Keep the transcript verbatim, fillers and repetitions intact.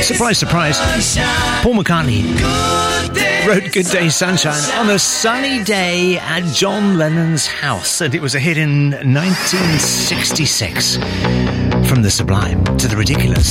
Surprise, surprise. Paul McCartney wrote Good Day Sunshine on a sunny day at John Lennon's house, and it was a hit in nineteen sixty-six. From the sublime to the ridiculous.